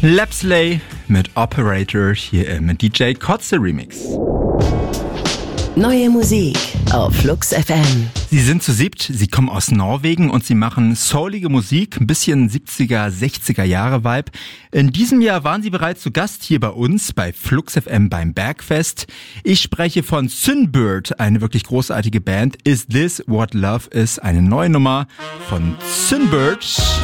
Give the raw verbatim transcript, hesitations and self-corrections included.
Lapsley mit Operator hier im D J Kotze Remix. Neue Musik auf Flux F M. Sie sind zu siebt, sie kommen aus Norwegen und sie machen soulige Musik, ein bisschen siebziger, sechziger Jahre Vibe. In diesem Jahr waren sie bereits zu Gast hier bei uns bei Flux F M beim Bergfest. Ich spreche von Synbird, eine wirklich großartige Band. Is This What Love Is? Eine neue Nummer von Synbird.